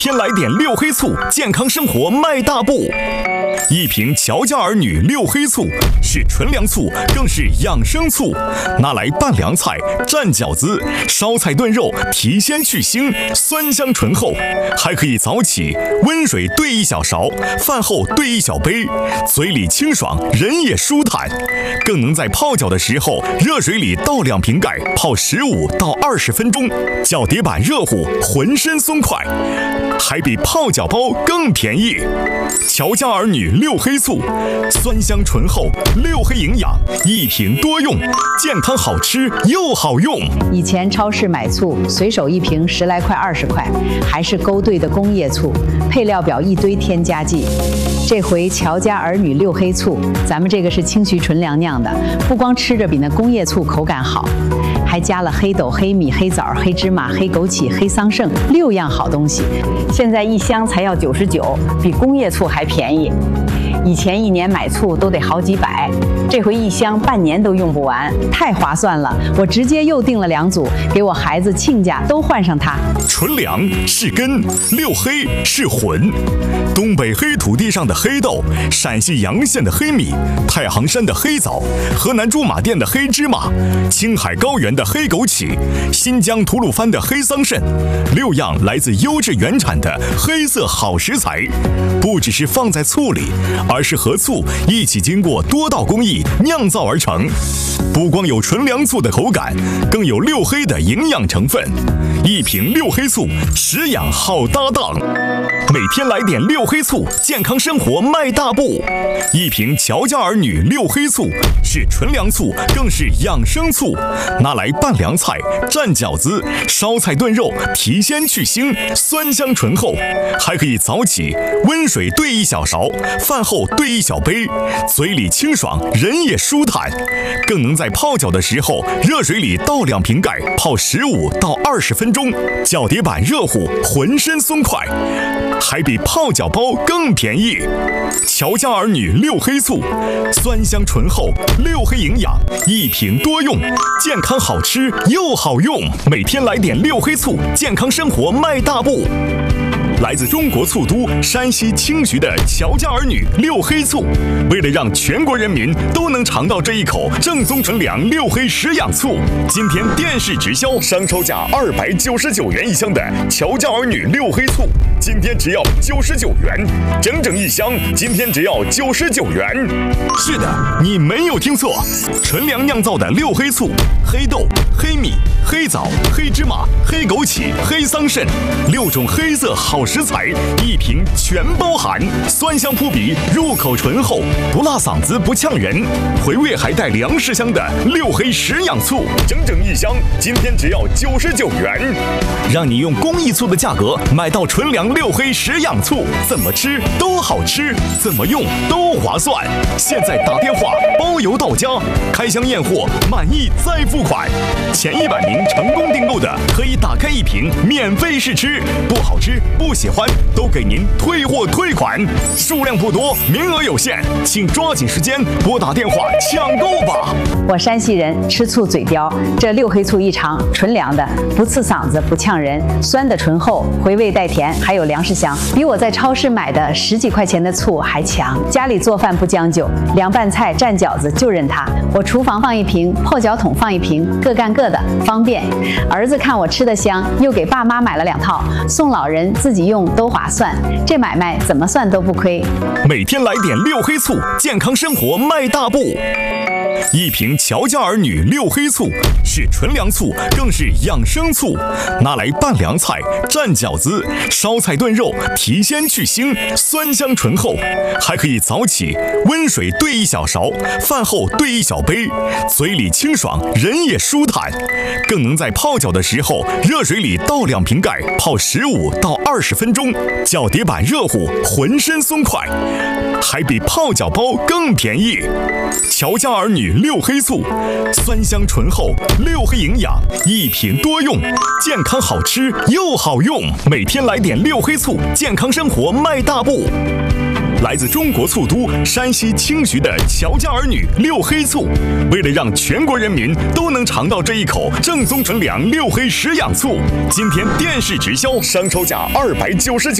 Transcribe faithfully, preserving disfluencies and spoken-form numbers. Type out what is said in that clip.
天来点六黑醋，健康生活迈大步。一瓶乔家儿女六黑醋是纯粮醋，更是养生醋，拿来拌凉菜、蘸饺子、烧菜炖肉，提鲜去腥，酸香醇厚，还可以早起，温水兑一小勺，饭后兑一小杯，嘴里清爽，人也舒坦。更能在泡脚的时候，热水里倒两瓶盖，泡十五到二十分钟，脚底板热乎，浑身松快，还比泡脚包更便宜。乔家儿女六黑醋，酸香醇厚，六黑营养，一瓶多用，健康好吃又好用。 以前超市买醋，随手一瓶十来块、二十块，还是勾兑的工业醋，配料表一堆添加剂。这回乔家儿女六黑醋，咱们这个是清徐纯粮酿的，不光吃着比那工业醋口感好，还加了黑豆、黑米、黑枣、黑芝麻、黑枸杞、黑桑葚六样好东西。现在一箱才要九十九，比工业醋还便宜。以前一年买醋都得好几百，这回一箱半年都用不完，太划算了。我直接又订了两组，给我孩子亲家都换上它。 纯粮是根，六黑是魂。东北黑土地上的黑豆，陕西洋县的黑米，太行山的黑枣，河南驻马店的黑芝麻，青海高原的黑枸杞，新疆吐鲁番的黑桑葚，六样来自优质原产的黑色好食材，不只是放在醋里，而是和醋一起经过多道工艺酿造而成。不光有纯粮醋的口感，更有六黑的营养成分。一瓶六黑醋，食养好搭档。每天来点六黑醋，健康生活迈大步。一瓶乔家儿女六黑醋是纯粮醋，更是养生醋，拿来拌凉菜、蘸饺子、烧菜炖肉，提鲜去腥，酸香醇厚，还可以早起，温水兑一小勺，饭后兑一小杯，嘴里清爽，人也舒坦。更能在泡脚的时候，热水里倒两瓶盖，泡十五到二十分钟，脚底板热乎，浑身松快，还比泡脚包更便宜。乔家儿女六黑醋，酸香醇厚，六黑营养，一瓶多用，健康好吃又好用。每天来点六黑醋，健康生活迈大步。来自中国醋都山西清徐的乔家儿女六黑醋，为了让全国人民都能尝到这一口正宗纯粮六黑食养醋，今天电视直销商超价二百九十九元一箱的乔家儿女六黑醋，今天只要九十九元，整整一箱，今天只要九十九元。是的，你没有听错，纯粮酿造的六黑醋，黑豆、黑米、黑枣、黑芝麻、黑枸杞、黑桑葚，六种黑色好食材，一瓶全包含，酸香扑鼻，入口醇厚，不辣嗓子不呛人，回味还带粮食香的六黑食养醋，整整一箱，今天只要九十九元，让你用工艺醋的价格买到纯粮六黑食养醋，怎么吃都好吃，怎么用都划算。现在打电话包邮到家，开箱验货，满意再付款。前一百名成功订购的，可以打开一瓶免费试吃，不好吃不喜欢都给您退货退款，数量不多，名额有限，请抓紧时间拨打电话抢购吧。 我山西人，吃醋嘴刁，这六黑醋一尝，纯粮的，不刺嗓子不呛人，酸的醇厚，回味带甜，还有粮食香，比我在超市买的十几块钱的醋还强。家里做饭不将就，凉拌菜蘸饺子就认它。我厨房放一瓶，泡脚桶放一瓶，各干各的，方便。儿子看我吃得香，又给爸妈买了两套，送老人自己用都划算，这买卖怎么算都不亏。 每天来点六黑醋，健康生活迈大步。一瓶乔家儿女六黑醋是纯粮醋，更是养生醋，拿来拌凉菜、蘸饺子、烧菜炖肉，提鲜去腥，酸香醇厚，还可以早起，温水兑一小勺，饭后兑一小杯，嘴里清爽，人也舒坦。更能在泡脚的时候，热水里倒两瓶盖，泡十五到二十分钟，脚底板热乎，浑身松快，还比泡脚包更便宜。乔家儿女六黑醋，酸香醇厚，六黑营养，一瓶多用，健康好吃又好用。每天来点六黑醋，健康生活迈大步。 来自中国醋都山西清徐的乔家儿女六黑醋，为了让全国人民都能尝到这一口正宗纯粮六黑食养醋，今天电视直销，商超价二百九十九。